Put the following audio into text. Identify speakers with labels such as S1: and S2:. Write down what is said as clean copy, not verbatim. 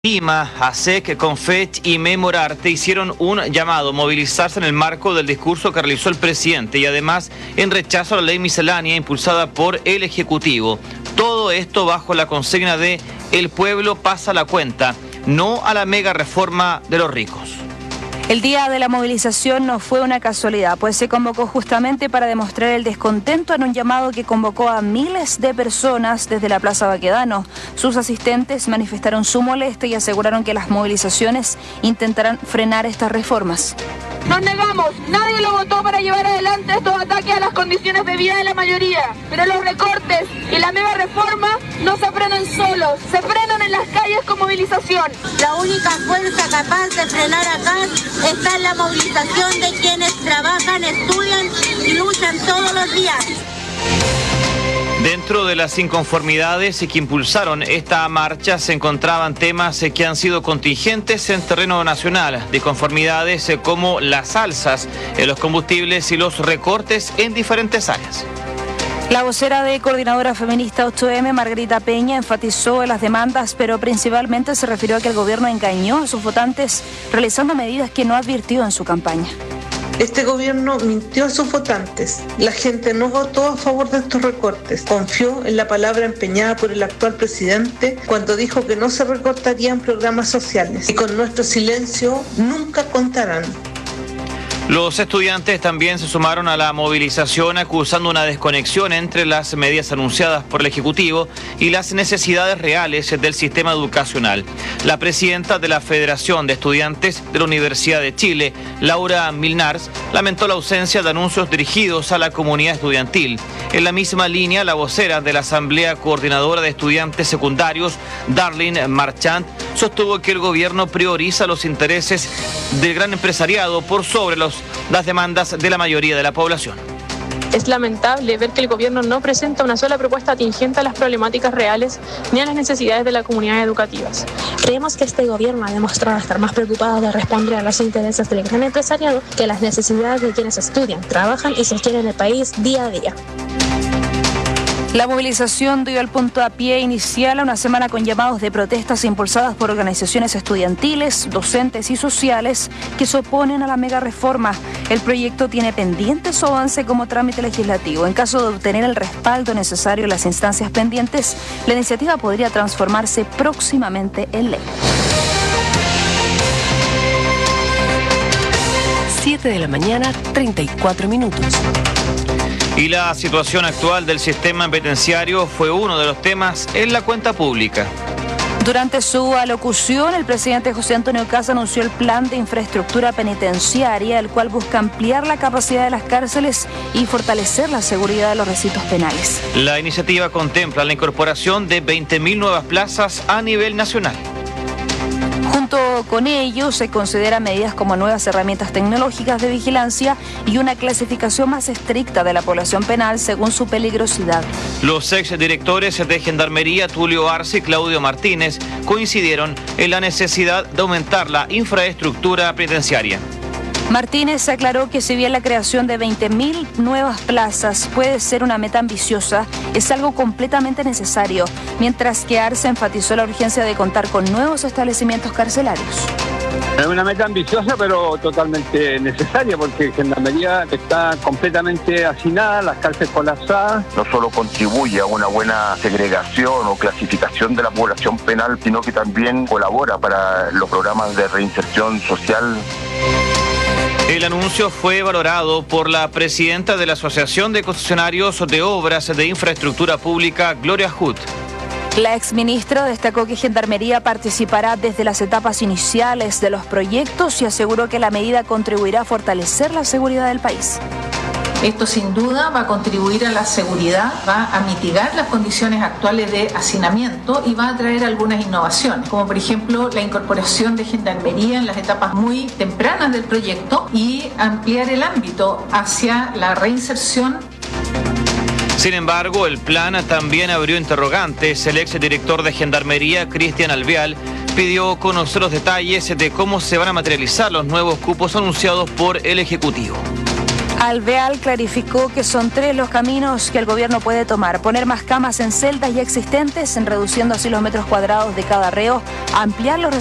S1: Lima, ASEC, Confech y Memorarte hicieron un llamado a movilizarse en el marco del discurso que realizó el presidente y además en rechazo a la ley miscelánea impulsada por el Ejecutivo. Todo esto bajo la consigna de "el pueblo pasa la cuenta", no a la mega reforma de los ricos.
S2: El día de la movilización no fue una casualidad, pues se convocó justamente para demostrar el descontento en un llamado que convocó a miles de personas desde la Plaza Baquedano. Sus asistentes manifestaron su molestia y aseguraron que las movilizaciones intentarán frenar estas reformas.
S3: Nos negamos, nadie lo votó para llevar adelante estos ataques a las condiciones de vida de la mayoría, pero los recortes y la mega reforma no se frenan solos, se frenan en las calles con movilización.
S4: La única fuerza capaz de frenar acá está en la movilización de quienes trabajan, estudian y luchan todos los días.
S1: Dentro de las inconformidades que impulsaron esta marcha se encontraban temas que han sido contingentes en terreno nacional, disconformidades como las alzas en los combustibles y los recortes en diferentes áreas.
S2: La vocera de Coordinadora Feminista 8M, Margarita Peña, enfatizó en las demandas, pero principalmente se refirió a que el gobierno engañó a sus votantes realizando medidas que no advirtió en su campaña.
S5: Este gobierno mintió a sus votantes. La gente no votó a favor de estos recortes. Confió en la palabra empeñada por el actual presidente cuando dijo que no se recortarían programas sociales. Y con nuestro silencio nunca contarán.
S1: Los estudiantes también se sumaron a la movilización acusando una desconexión entre las medidas anunciadas por el Ejecutivo y las necesidades reales del sistema educacional. La presidenta de la Federación de Estudiantes de la Universidad de Chile, Laura Milnars, lamentó la ausencia de anuncios dirigidos a la comunidad estudiantil. En la misma línea, la vocera de la Asamblea Coordinadora de Estudiantes Secundarios, Darlene Marchant, sostuvo que el gobierno prioriza los intereses del gran empresariado por sobre las demandas de la mayoría de la población.
S6: Es lamentable ver que el gobierno no presenta una sola propuesta atingente a las problemáticas reales ni a las necesidades de las comunidades educativas.
S7: Creemos que este gobierno ha demostrado estar más preocupado de responder a los intereses del gran empresariado que a las necesidades de quienes estudian, trabajan y sostienen el país día a día.
S2: La movilización dio el puntapié inicial a una semana con llamados de protestas impulsadas por organizaciones estudiantiles, docentes y sociales que se oponen a la mega reforma. El proyecto tiene pendiente su avance como trámite legislativo. En caso de obtener el respaldo necesario en las instancias pendientes, la iniciativa podría transformarse próximamente en ley.
S8: 7 de la mañana, 34 minutos.
S1: Y la situación actual del sistema penitenciario fue uno de los temas en la cuenta pública.
S2: Durante su alocución, el presidente José Antonio Kast anunció el plan de infraestructura penitenciaria, el cual busca ampliar la capacidad de las cárceles y fortalecer la seguridad de los recintos penales.
S1: La iniciativa contempla la incorporación de 20.000 nuevas plazas a nivel nacional.
S2: Junto con ello, se consideran medidas como nuevas herramientas tecnológicas de vigilancia y una clasificación más estricta de la población penal según su peligrosidad.
S1: Los exdirectores de Gendarmería, Tulio Arce y Claudio Martínez, coincidieron en la necesidad de aumentar la infraestructura penitenciaria.
S2: Martínez aclaró que si bien la creación de 20.000 nuevas plazas puede ser una meta ambiciosa, es algo completamente necesario, mientras que Arce enfatizó la urgencia de contar con nuevos establecimientos carcelarios.
S9: Es una meta ambiciosa, pero totalmente necesaria, porque Gendarmería está completamente hacinada, las cárceles colapsadas.
S10: No solo contribuye a una buena segregación o clasificación de la población penal, sino que también colabora para los programas de reinserción social.
S1: El anuncio fue valorado por la presidenta de la Asociación de Concesionarios de Obras de Infraestructura Pública, Gloria Hood.
S2: La exministra destacó que Gendarmería participará desde las etapas iniciales de los proyectos y aseguró que la medida contribuirá a fortalecer la seguridad del país.
S11: Esto sin duda va a contribuir a la seguridad, va a mitigar las condiciones actuales de hacinamiento y va a traer algunas innovaciones, como por ejemplo la incorporación de Gendarmería en las etapas muy tempranas del proyecto y ampliar el ámbito hacia la reinserción.
S1: Sin embargo, el plan también abrió interrogantes. El exdirector de Gendarmería, Cristian Alvear, pidió conocer los detalles de cómo se van a materializar los nuevos cupos anunciados por el Ejecutivo.
S2: Alvear clarificó que son 3 los caminos que el gobierno puede tomar: poner más camas en celdas ya existentes, reduciendo así los metros cuadrados de cada reo, ampliar los